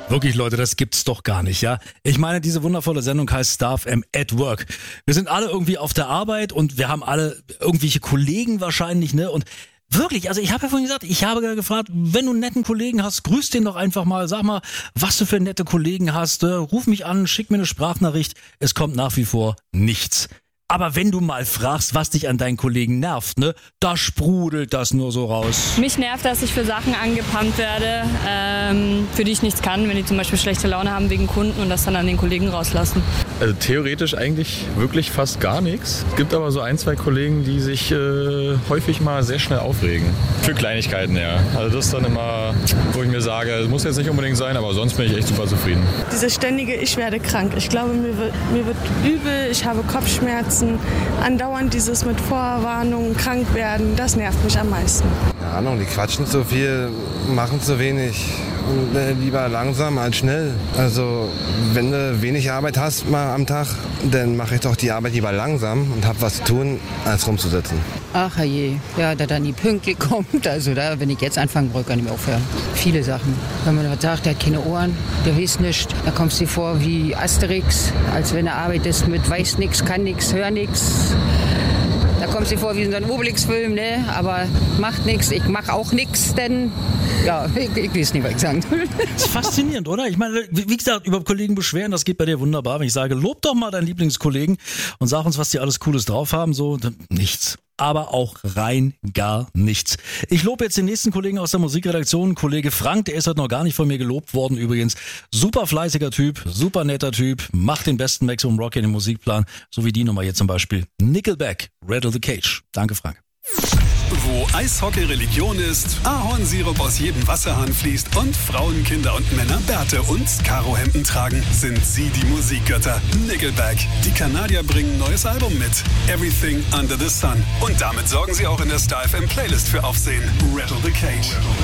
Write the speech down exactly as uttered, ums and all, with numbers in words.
Wirklich, Leute, das gibt's doch gar nicht, ja? Ich meine, diese wundervolle Sendung heißt Star F M at Work. Wir sind alle irgendwie auf der Arbeit und wir haben alle irgendwelche Kollegen wahrscheinlich, ne? Und wirklich, also ich habe ja vorhin gesagt, ich habe gefragt, wenn du einen netten Kollegen hast, grüß den doch einfach mal, sag mal, was du für nette Kollegen hast, äh, ruf mich an, schick mir eine Sprachnachricht. Es kommt nach wie vor nichts. Aber wenn du mal fragst, was dich an deinen Kollegen nervt, ne, da sprudelt das nur so raus. Mich nervt, dass ich für Sachen angepammt werde, ähm, für die ich nichts kann, wenn die zum Beispiel schlechte Laune haben wegen Kunden und das dann an den Kollegen rauslassen. Also theoretisch eigentlich wirklich fast gar nichts. Es gibt aber so ein, zwei Kollegen, die sich äh, häufig mal sehr schnell aufregen. Für Kleinigkeiten, ja. Also das ist dann immer, wo ich mir sage, es muss jetzt nicht unbedingt sein, aber sonst bin ich echt super zufrieden. Diese ständige, ich werde krank. Ich glaube, mir wird, mir wird übel, ich habe Kopfschmerzen. Andauernd dieses mit Vorwarnungen, krank werden, das nervt mich am meisten. Keine Ahnung, die quatschen zu viel, machen zu wenig. Und, äh, lieber langsam als schnell. Also wenn du wenig Arbeit hast mal am Tag, dann mache ich doch die Arbeit lieber langsam und habe was zu tun, als rumzusitzen. Ach je, ja, da dann nie pünktlich kommt, also da, wenn ich jetzt anfangen wollte, kann ich mir aufhören. Viele Sachen. Wenn man was sagt, der hat keine Ohren, der weiß nichts, da kommst du dir vor wie Asterix, als wenn er arbeitet mit weiß nix, kann nix, hör nix. Da kommst du dir vor wie in so einem Obelix-Film, ne? Aber macht nichts, ich mach auch nichts, denn ja, ich, ich weiß nicht, was ich sagen soll. Das ist faszinierend, oder? Ich meine, wie wie gesagt, über Kollegen beschweren, das geht bei dir wunderbar. Wenn ich sage, lob doch mal deinen Lieblingskollegen und sag uns, was die alles Cooles drauf haben, so, nichts. Aber auch rein gar nichts. Ich lobe jetzt den nächsten Kollegen aus der Musikredaktion, Kollege Frank, der ist heute noch gar nicht von mir gelobt worden übrigens. Super fleißiger Typ, super netter Typ, macht den besten Maximum Rock in den Musikplan, so wie die Nummer hier zum Beispiel. Nickelback, Rattle the Cage. Danke, Frank. Wo Eishockey Religion ist, Ahornsirup aus jedem Wasserhahn fließt und Frauen, Kinder und Männer Bärte und Karohemden tragen, sind sie die Musikgötter. Nickelback. Die Kanadier bringen ein neues Album mit. Everything Under the Sun. Und damit sorgen sie auch in der Star F M Playlist für Aufsehen. Rattle the Cage.